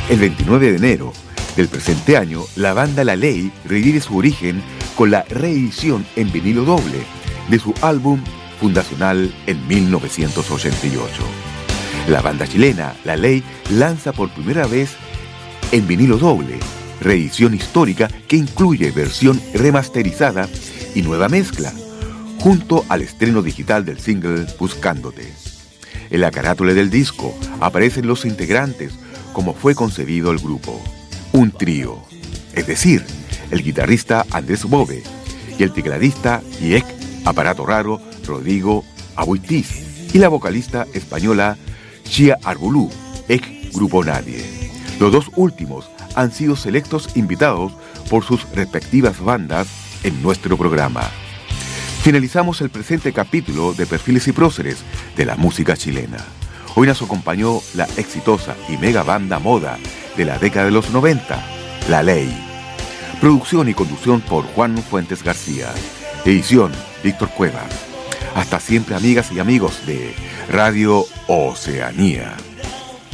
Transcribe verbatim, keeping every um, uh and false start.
El veintinueve de enero del presente año, la banda La Ley revive su origen con la reedición en vinilo doble de su álbum fundacional en mil novecientos ochenta y ocho. La banda chilena La Ley lanza por primera vez en vinilo doble, reedición histórica que incluye versión remasterizada y nueva mezcla, junto al estreno digital del single Buscándote. En la carátula del disco aparecen los integrantes como fue concebido el grupo, un trío, es decir, el guitarrista Andrés Bove y el tecladista y ex aparato raro Rodrigo Abuitiz y la vocalista española Chia Arbulú, ex Grupo Nadie. Los dos últimos han sido selectos invitados por sus respectivas bandas en nuestro programa. Finalizamos el presente capítulo de Perfiles y Próceres de la música chilena. Hoy nos acompañó la exitosa y mega banda moda de la década de los noventa, La Ley. Producción y conducción por Juan Fuentes García. Edición, Víctor Cuevas. Hasta siempre, amigas y amigos de Radio Oceanía.